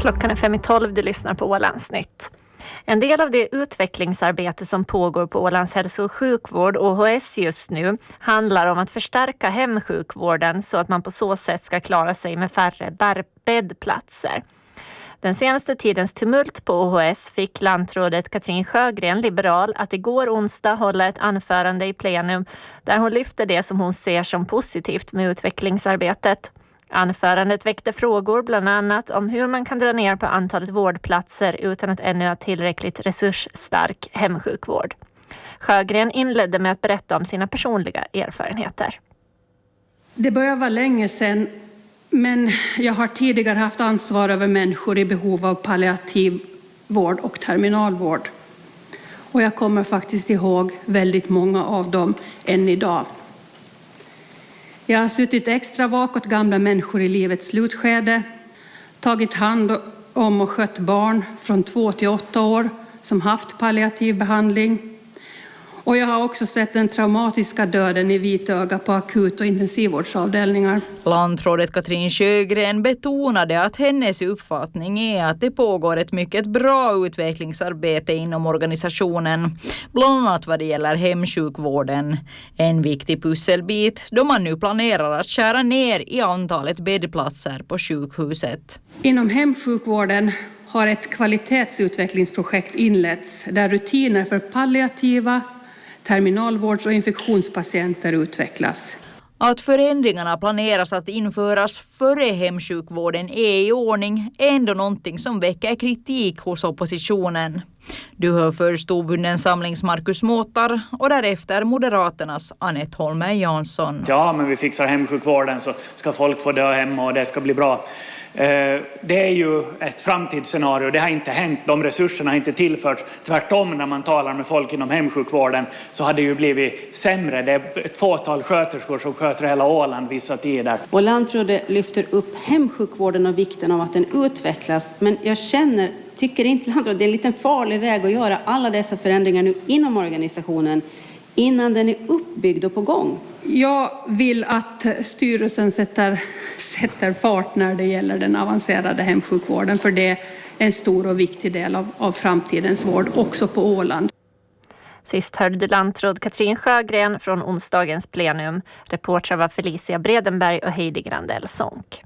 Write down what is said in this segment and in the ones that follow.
Klockan är 5:12, du lyssnar på Ålandsnytt. En del av det utvecklingsarbete som pågår på Ålands hälso- och sjukvård, OHS just nu, handlar om att förstärka hemsjukvården så att man på så sätt ska klara sig med färre bäddplatser. Den senaste tidens tumult på OHS fick lantrådet Katrin Sjögren, liberal, att igår onsdag hålla ett anförande i plenum där hon lyfter det som hon ser som positivt med utvecklingsarbetet. Anförandet väckte frågor bland annat om hur man kan dra ner på antalet vårdplatser utan att ännu ha tillräckligt resursstark hemsjukvård. Sjögren inledde med att berätta om sina personliga erfarenheter. Det börjar vara länge sedan, men jag har tidigare haft ansvar över människor i behov av palliativ vård och terminalvård. Och jag kommer faktiskt ihåg väldigt många av dem än idag. Jag har suttit extra vak åt gamla människor i livets slutskede, tagit hand om och skött barn från 2 till 8 år som haft palliativ behandling. Och jag har också sett den traumatiska döden i vitöga på akut- och intensivvårdsavdelningar. Lantrådet Katrin Sjögren betonade att hennes uppfattning är att det pågår ett mycket bra utvecklingsarbete inom organisationen, bland annat vad det gäller hemsjukvården. En viktig pusselbit då man nu planerar att skära ner i antalet bäddplatser på sjukhuset. Inom hemsjukvården har ett kvalitetsutvecklingsprojekt inletts där rutiner för palliativa, terminalvårds- och infektionspatienter utvecklas. Att förändringarna planeras att införas före hemsjukvården är i ordning är ändå någonting som väcker kritik hos oppositionen. Du hör först Storbundens samlings Markus Måtar och därefter Moderaternas Anette Holmer Jansson. Ja, men vi fixar hemsjukvården så ska folk få dö hemma och det ska bli bra. Det är ju ett framtidsscenario. Det har inte hänt. De resurserna har inte tillförts. Tvärtom, när man talar med folk inom hemsjukvården så har det ju blivit sämre. Det är ett fåtal sköterskor som sköter hela Åland vissa tider. Och lantrådet lyfter upp hemsjukvården och vikten av att den utvecklas. Men jag tycker inte lantrådet, det är en liten farlig väg att göra alla dessa förändringar nu inom organisationen innan den är uppbyggd och på gång. Jag vill att styrelsen sätter fart när det gäller den avancerade hemsjukvården, för det är en stor och viktig del av framtidens vård också på Åland. Sist hörde du lantråd Katrin Sjögren från onsdagens plenum. Reportrar var Felicia Bredenberg och Heidi Grandell Sonk.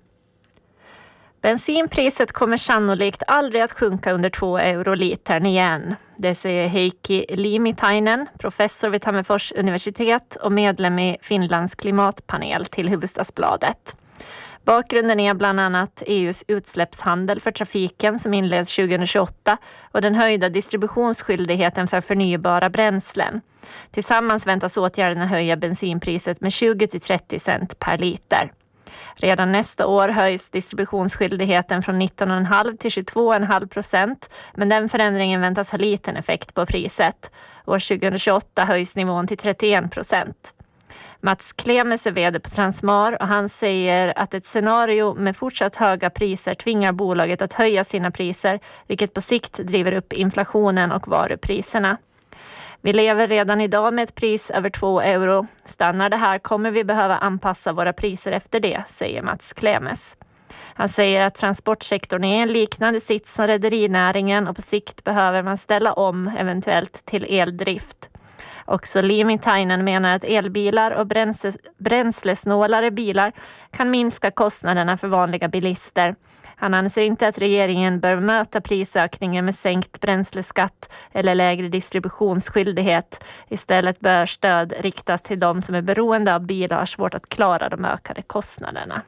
Bensinpriset kommer sannolikt aldrig att sjunka under 2 euro litern igen. Det säger Heikki Liimitainen, professor vid Tammerfors universitet och medlem i Finlands klimatpanel till Hufvudstadsbladet. Bakgrunden är bland annat EUs utsläppshandel för trafiken som inleds 2028 och den höjda distributionsskyldigheten för förnybara bränslen. Tillsammans väntas åtgärderna höja bensinpriset med 20-30 cent per liter. Redan nästa år höjs distributionsskyldigheten från 19,5 till 22,5%, men den förändringen väntas ha liten effekt på priset. År 2028 höjs nivån till 31%. Mats Klemes är vd på Transmar och han säger att ett scenario med fortsatt höga priser tvingar bolaget att höja sina priser, vilket på sikt driver upp inflationen och varupriserna. Vi lever redan idag med ett pris över 2 euro. Stannar det här kommer vi behöva anpassa våra priser efter det, säger Mats Klemes. Han säger att transportsektorn är en liknande sits som rederinäringen och på sikt behöver man ställa om eventuellt till eldrift. Också Liimitainen menar att elbilar och bränslesnålare bilar kan minska kostnaderna för vanliga bilister. Han anser inte att regeringen bör möta prisökningen med sänkt bränsleskatt eller lägre distributionsskyldighet. Istället bör stöd riktas till de som är beroende av bilar och har svårt att klara de ökade kostnaderna.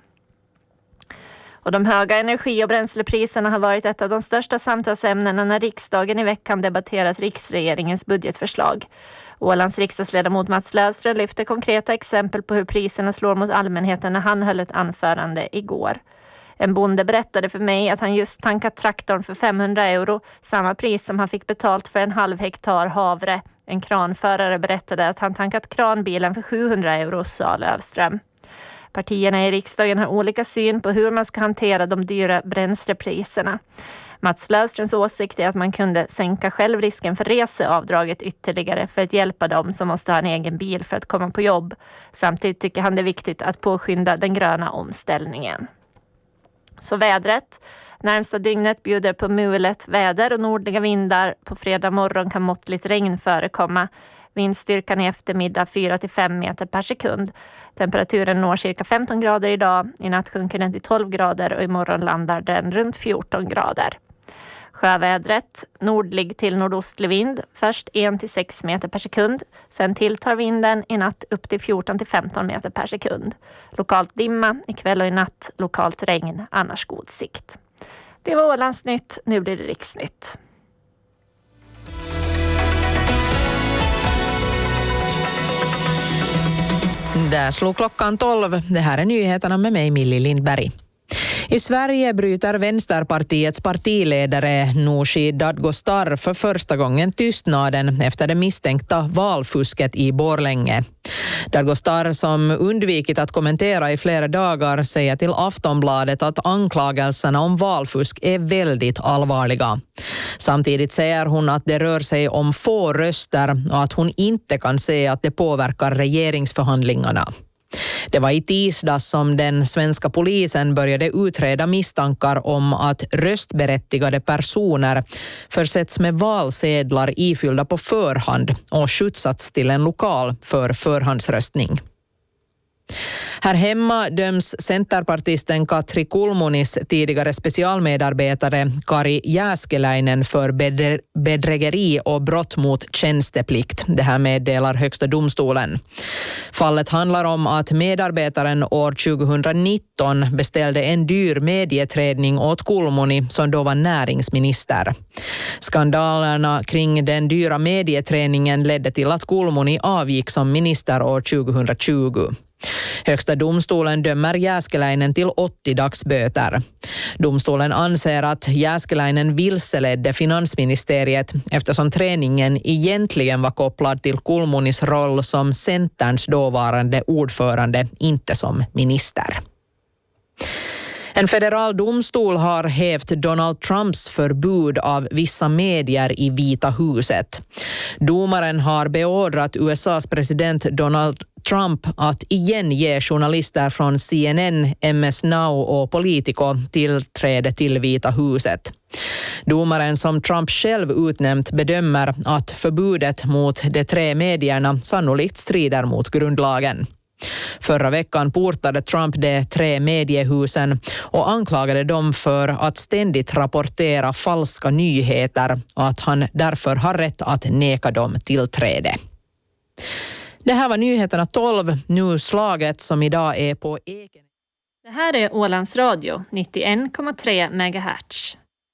Och de höga energi- och bränslepriserna har varit ett av de största samtalsämnena när riksdagen i veckan debatterat riksregeringens budgetförslag. Ålands riksdagsledamot Mats Löfström lyfter konkreta exempel på hur priserna slår mot allmänheten när han höll ett anförande igår. En bonde berättade för mig att han just tankat traktorn för 500 euro, samma pris som han fick betalt för en halv hektar havre. En kranförare berättade att han tankat kranbilen för 700 euro, sa Löfström. Partierna i riksdagen har olika syn på hur man ska hantera de dyra bränslepriserna. Mats Löfströms åsikt är att man kunde sänka självrisken för reseavdraget ytterligare för att hjälpa dem som måste ha en egen bil för att komma på jobb. Samtidigt tycker han det är viktigt att påskynda den gröna omställningen. Så vädret. Närmsta dygnet bjuder på mulet väder och nordliga vindar. På fredag morgon kan måttligt regn förekomma. Vindstyrkan i eftermiddag 4-5 meter per sekund. Temperaturen når cirka 15 grader idag. I natt sjunker den till 12 grader och imorgon landar den runt 14 grader. Sjövädret, nordlig till nordostlig vind, först 1-6 meter per sekund. Sen tilltar vinden i natt upp till 14-15 meter per sekund. Lokalt dimma, ikväll och i natt lokalt regn, annars god sikt. Det var Ålandsnytt, nu blir det Riksnytt. Där slog klockan 12. Det här är nyheterna med mig, Millie Lindberg. I Sverige bryter Vänsterpartiets partiledare Nooshi Dadgostar för första gången tystnaden efter det misstänkta valfusket i Borlänge. Dadgostar, som undvikit att kommentera i flera dagar, säger till Aftonbladet att anklagelserna om valfusk är väldigt allvarliga. Samtidigt säger hon att det rör sig om få röster och att hon inte kan se att det påverkar regeringsförhandlingarna. Det var i tisdags som den svenska polisen började utreda misstankar om att röstberättigade personer försetts med valsedlar ifyllda på förhand och skjutsats till en lokal för förhandsröstning. Här hemma döms centerpartisten Katri Kulmunis tidigare specialmedarbetare Kari Jääskeläinen för bedrägeri och brott mot tjänsteplikt. Det här meddelar Högsta domstolen. Fallet handlar om att medarbetaren år 2019 beställde en dyr medieträning åt Kulmuni som då var näringsminister. Skandalerna kring den dyra medieträningen ledde till att Kulmuni avgick som minister år 2020. Högsta domstolen dömer Jääskeläinen till 80 dagsböter. Domstolen anser att Jääskeläinen vilseledde finansministeriet eftersom träningen egentligen var kopplad till Kulmunis roll som Centerns dåvarande ordförande, inte som minister. En federal domstol har hävt Donald Trumps förbud av vissa medier i Vita huset. Domaren har beordrat USAs president Donald Trump att igen ge journalister från CNN, MS Now och Politico tillträde till Vita huset. Domaren, som Trump själv utnämnt, bedömer att förbudet mot de 3 medierna sannolikt strider mot grundlagen. Förra veckan portade Trump de 3 mediehusen och anklagade dem för att ständigt rapportera falska nyheter och att han därför har rätt att neka dem tillträde. Det här var nyheterna 12, nu slaget som idag är på Eken. Det här är Ålands Radio 91,3 MHz.